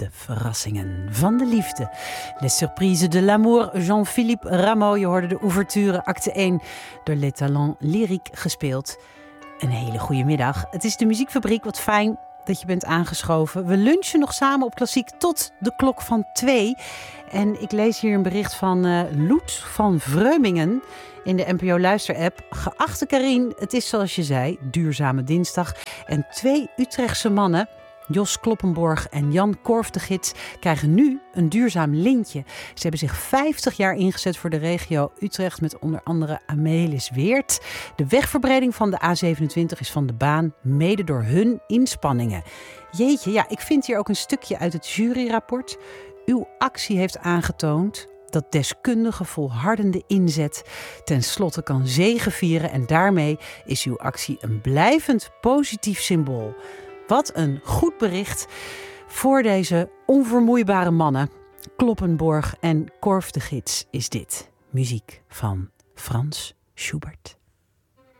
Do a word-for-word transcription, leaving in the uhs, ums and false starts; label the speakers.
Speaker 1: De verrassingen van de liefde. Les surprises de l'amour. Jean-Philippe Rameau. Je hoorde de ouverture acte één door Les Talents Lyriques gespeeld. Een hele goede middag. Het is de Muziekfabriek. Wat fijn dat je bent aangeschoven. We lunchen nog samen op Klassiek tot de klok van twee. En ik lees hier een bericht van uh, Loet van Vreumingen in de N P O Luister-app. Geachte Karien, het is zoals je zei, duurzame dinsdag. En twee Utrechtse mannen, Jos Kloppenborg en Jan Korf de Gids, krijgen nu een duurzaam lintje. Ze hebben zich vijftig jaar ingezet voor de regio Utrecht met onder andere Amelis Weert. De wegverbreding van de A zevenentwintig is van de baan, mede door hun inspanningen. Jeetje, ja, ik vind hier ook een stukje uit het juryrapport. Uw actie heeft aangetoond dat deskundige volhardende inzet tenslotte kan zegevieren en daarmee is uw actie een blijvend positief symbool. Wat een goed bericht voor deze onvermoeibare mannen. Kloppenborg en Korf de Gids is dit. Muziek van Frans Schubert.